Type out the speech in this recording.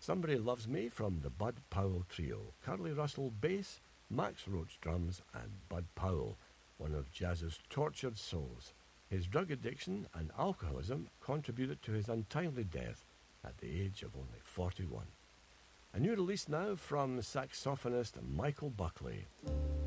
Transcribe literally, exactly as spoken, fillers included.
Somebody Loves Me from the Bud Powell Trio. Curly Russell bass, Max Roach drums, and Bud Powell, one of jazz's tortured souls. His drug addiction and alcoholism contributed to his untimely death at the age of only forty-one. A new release now from saxophonist Michael Buckley.